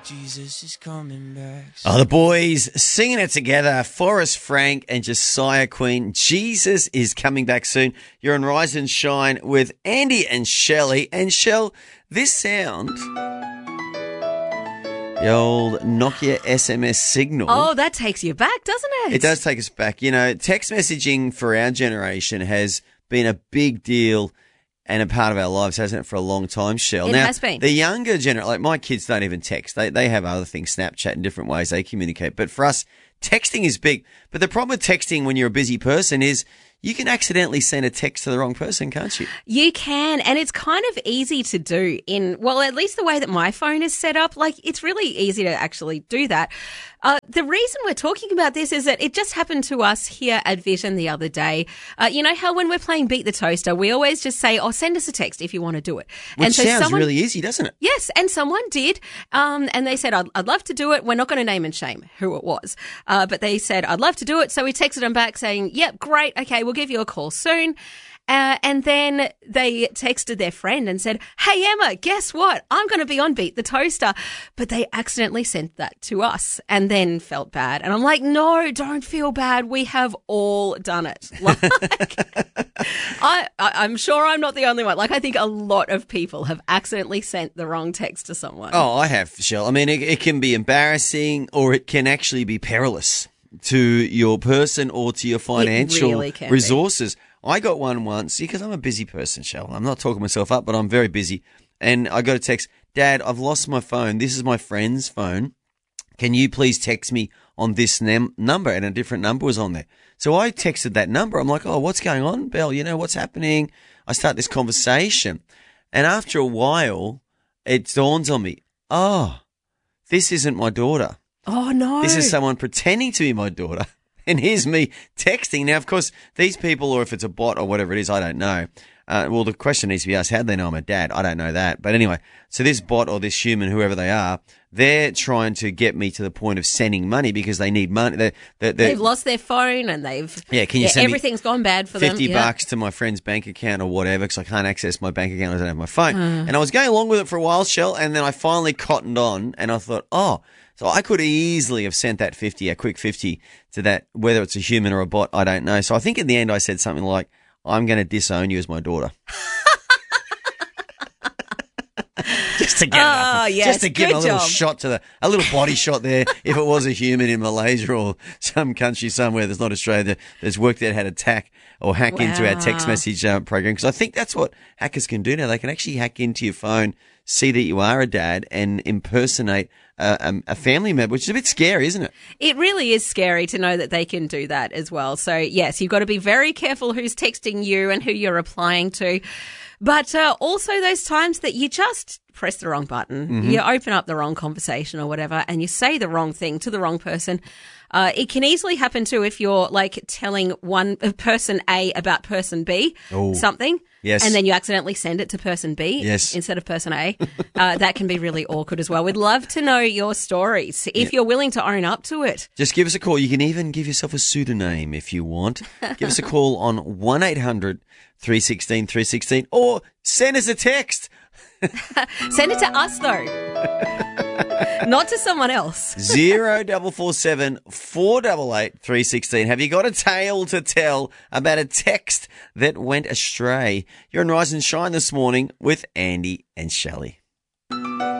Jesus is coming back. Oh, the boys singing it together. Forrest Frank and Josiah Queen. Jesus is coming back soon. You're on Rise and Shine with Andy and Shelley. And Shell, this sound, the old Nokia SMS signal. Oh, that takes you back, doesn't it? It does take us back. You know, text messaging for our generation has been a big deal and a part of our lives, hasn't it, for a long time, Shell? It has been. The younger generation, like my kids don't even text. They have other things, Snapchat and different ways they communicate. But for us, texting is big. But the problem with texting when you're a busy person is you can accidentally send a text to the wrong person, can't you? You can, and it's kind of easy to do at least the way that my phone is set up. Like, it's really easy to actually do that. The reason we're talking about this is that it just happened to us here at Vision the other day. You know how when we're playing Beat the Toaster, we always just say, send us a text if you want to do it. Which sounds really easy, doesn't it? Yes, and someone did. And they said, I'd love to do it. We're not going to name and shame who it was. But they said, I'd love to do it. So we texted them back saying, yep, great. Okay, we'll give you a call soon. And then they texted their friend and said, hey, Emma, guess what? I'm going to be on Beat the Toaster. But they accidentally sent that to us and then felt bad. And I'm like, no, don't feel bad. We have all done it. I'm sure I'm not the only one. Like, I think a lot of people have accidentally sent the wrong text to someone. Oh, I have, Shell. I mean, it can be embarrassing or it can actually be perilous to your person or to your financial resources. I got one once because I'm a busy person, Shell. I'm not talking myself up, but I'm very busy. And I got a text, Dad, I've lost my phone. This is my friend's phone. Can you please text me on this number? And a different number was on there. So I texted that number. I'm like, what's going on, Belle? You know, what's happening? I start this conversation. And after a while, it dawns on me, this isn't my daughter. Oh, no. This is someone pretending to be my daughter. And here's me texting. Now, of course, these people, or if it's a bot or whatever it is, I don't know. Well, the question needs to be asked, how do they know I'm a dad? I don't know that. But anyway, so this bot or this human, whoever they are, they're trying to get me to the point of sending money because they need money. They've lost their phone and can you send everything's gone bad for them. $50 to my friend's bank account or whatever because I can't access my bank account. I don't have my phone. And I was going along with it for a while, Shell, and then I finally cottoned on and I thought, so I could easily have sent that a quick 50 to that, whether it's a human or a bot, I don't know. So I think in the end I said something like, I'm going to disown you as my daughter. Just to give a little shot to a little body shot there. If it was a human in Malaysia or some country somewhere that's not Australia that's worked out how to hack into our text message program. Because I think that's what hackers can do now. They can actually hack into your phone, see that you are a dad and impersonate a family member, which is a bit scary, isn't it? It really is scary to know that they can do that as well. So, yes, you've got to be very careful who's texting you and who you're replying to. But also those times that you just press the wrong button, you open up the wrong conversation or whatever, and you say the wrong thing to the wrong person. It can easily happen too if you're like telling one person A about person B something. Yes. And then you accidentally send it to person B instead of person A. That can be really awkward as well. We'd love to know your stories if you're willing to own up to it. Just give us a call. You can even give yourself a pseudonym if you want. Give us a call on 1-800-316-316 or send us a text. Send it to us though. Not to someone else. 0447 488 316. Have you got a tale to tell about a text that went astray? You're on Rise and Shine this morning with Andy and Shelley.